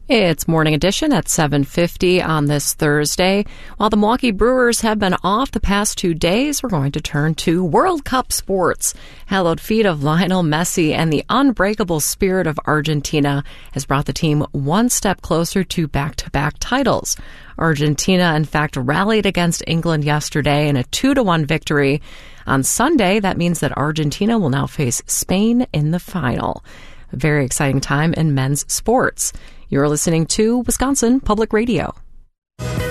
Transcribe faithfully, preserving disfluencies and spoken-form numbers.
It's Morning Edition at seven fifty on this Thursday. While the Milwaukee Brewers have been off the past two days, we're going to turn to World Cup sports. Hallowed feet of Lionel Messi and the unbreakable spirit of Argentina has brought the team one step closer to back-to-back titles. Argentina, in fact, rallied against England yesterday in a two to one victory. On Sunday, that means that Argentina will now face Spain in the final. A very exciting time in men's sports. You're listening to Wisconsin Public Radio.